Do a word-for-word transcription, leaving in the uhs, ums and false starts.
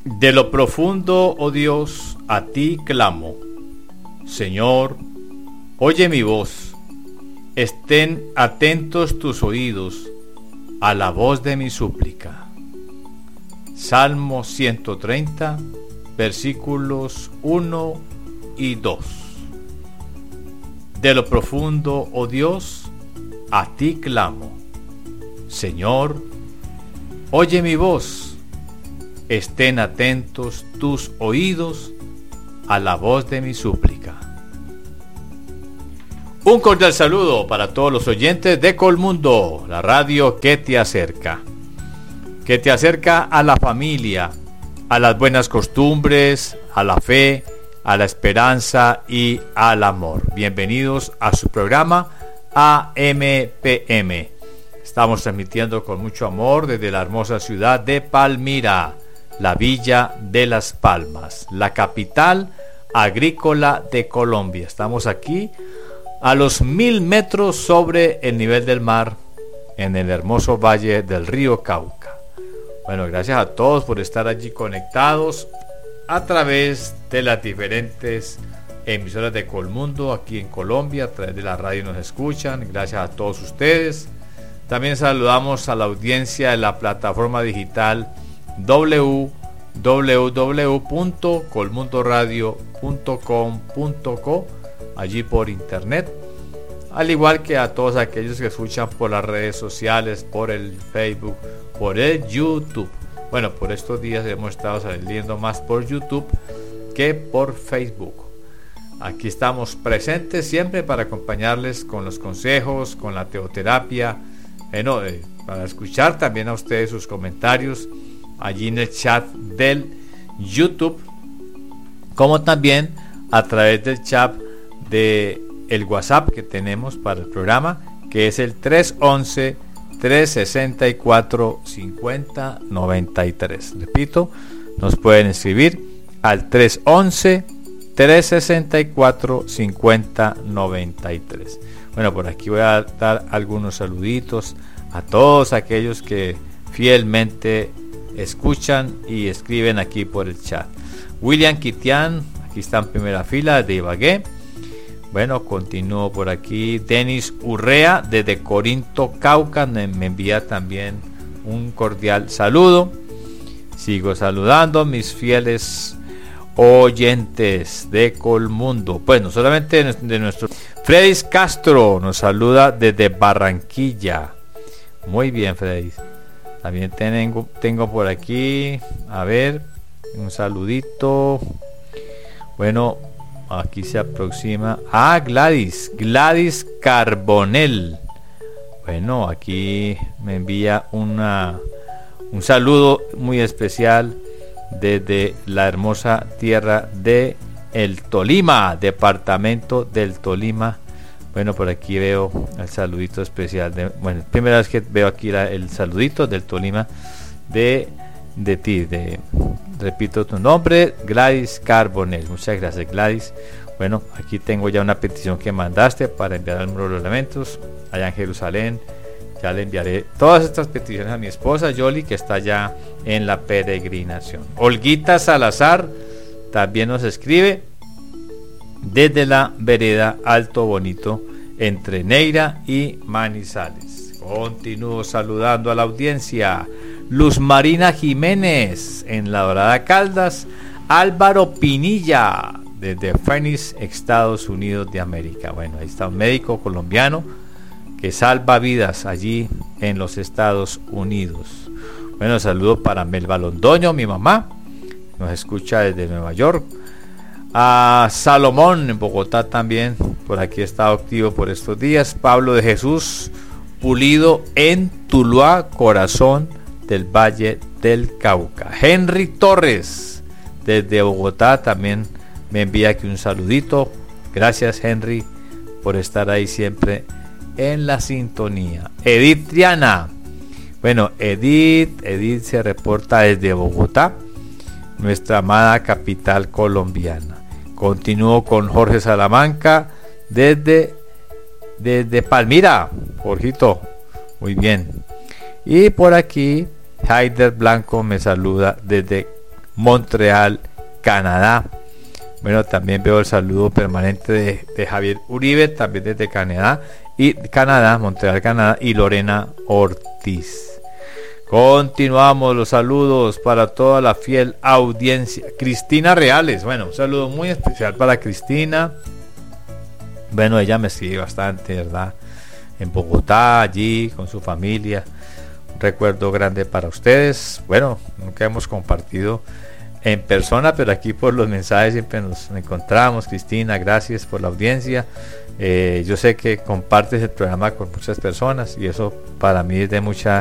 De lo profundo, oh Dios, a ti clamo. Señor, oye mi voz. Estén atentos tus oídos a la voz de mi súplica. Salmo ciento treinta, versículos uno y dos. De lo profundo, oh Dios, a ti clamo. Señor, oye mi voz. Estén atentos tus oídos a la voz de mi súplica. Un cordial saludo para todos los oyentes de Colmundo, la radio que te acerca. Que te acerca a la familia, a las buenas costumbres, a la fe, a la esperanza y al amor. Bienvenidos a su programa A M P M. Estamos transmitiendo con mucho amor desde la hermosa ciudad de Palmira, la Villa de las Palmas, la capital agrícola de Colombia. Estamos aquí a los mil metros sobre el nivel del mar, en el hermoso valle del río Cauca. Bueno, gracias a todos por estar allí conectados a través de las diferentes emisoras de Colmundo aquí en Colombia. A través de la radio nos escuchan. Gracias a todos ustedes. También saludamos a la audiencia de la plataforma digital w w w punto colmundoradio punto com punto co, allí por internet, al igual que a todos aquellos que escuchan por las redes sociales, por el Facebook, por el YouTube. Bueno, por estos días hemos estado saliendo más por YouTube que por Facebook. Aquí estamos presentes siempre para acompañarles con los consejos, con la teoterapia, bueno, eh, para escuchar también a ustedes sus comentarios allí en el chat del YouTube, como también a través del chat de el WhatsApp que tenemos para el programa, que es el tres once, tres sesenta y cuatro, cincuenta noventa y tres. Repito, nos pueden escribir al tres once, tres sesenta y cuatro, cincuenta noventa y tres. Bueno, por aquí voy a dar algunos saluditos a todos aquellos que fielmente escuchan y escriben aquí por el chat. William Kitian, aquí está en primera fila de Ibagué. Bueno, continúo por aquí. Denis Urrea desde Corinto, Cauca, me envía también un cordial saludo. Sigo saludando a mis fieles oyentes de Colmundo. Pues no solamente de nuestro. Freddy Castro nos saluda desde Barranquilla. Muy bien, Freddy. También tengo, tengo por aquí, a ver, un saludito. Bueno, aquí se aproxima. Ah, Gladys, Gladys Carbonell. Bueno, aquí me envía una, un saludo muy especial desde la hermosa tierra de el Tolima, departamento del Tolima. Bueno, por aquí veo el saludito especial. De, bueno, primera vez que veo aquí la, el saludito del Tolima de, de ti. De, repito tu nombre, Gladys Carbonell. Muchas gracias, Gladys. Bueno, aquí tengo ya una petición que mandaste para enviar al muro de los lamentos allá en Jerusalén. Ya le enviaré todas estas peticiones a mi esposa Yoli, que está ya en la peregrinación. Olguita Salazar también nos escribe desde la vereda Alto Bonito, entre Neira y Manizales. Continúo saludando a la audiencia. Luz Marina Jiménez en La Dorada Caldas. Álvaro Pinilla desde Phoenix, Estados Unidos de América. Bueno, ahí está un médico colombiano que salva vidas allí en los Estados Unidos. Bueno, saludo para Melba Londoño, mi mamá, nos escucha desde Nueva York. A Salomón en Bogotá también, por aquí está activo por estos días. Pablo de Jesús Pulido en Tuluá, corazón del Valle del Cauca. Henry Torres desde Bogotá también me envía aquí un saludito. Gracias, Henry, por estar ahí siempre en la sintonía. Edith Triana, bueno, Edith, Edith se reporta desde Bogotá, nuestra amada capital colombiana. Continúo con Jorge Salamanca desde, desde Palmira. Jorgito, muy bien. Y por aquí Haider Blanco me saluda desde Montreal, Canadá. Bueno, también veo el saludo permanente de, de Javier Uribe, también desde Canadá, y Canadá, Montreal, Canadá, y Lorena Ortiz. Continuamos los saludos para toda la fiel audiencia. Cristina Reales, bueno, un saludo muy especial para Cristina. Bueno, ella me sigue bastante, ¿verdad? En Bogotá, allí, con su familia. Un recuerdo grande para ustedes. Bueno, nunca hemos compartido en persona, pero aquí por los mensajes siempre nos encontramos. Cristina, gracias por la audiencia. Eh, yo sé que compartes el programa con muchas personas y eso para mí es de mucha